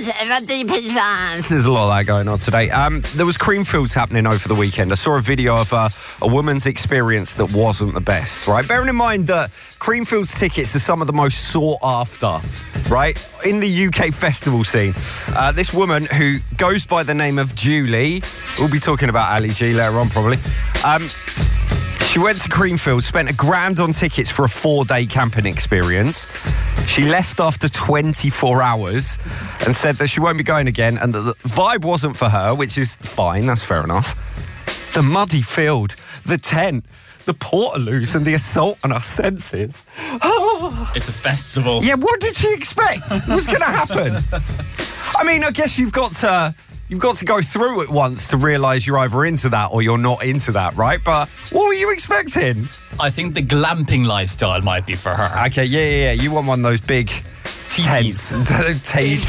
There's a lot of that going on today. There was Creamfields happening over the weekend. I saw a video of a woman's experience that wasn't the best, right? Bearing in mind that Creamfields tickets are some of the most sought after, right, in the UK festival scene. This woman who goes by the name of Julie, we'll be talking about Ali G later on probably. She went to Creamfields, spent £1,000 on tickets for a 4-day camping experience. She left after 24 hours and said that she won't be going again and that the vibe wasn't for her, which is fine, that's fair enough. The muddy field, the tent, the portaloos and the assault on our senses. It's a festival. Yeah, what did she expect was going to happen? I mean, I guess you've got to go through it once to realise you're either into that or you're not into that, right? But what were you expecting? I think the glamping lifestyle might be for her. Okay, yeah. You want one of those big Tees. tents.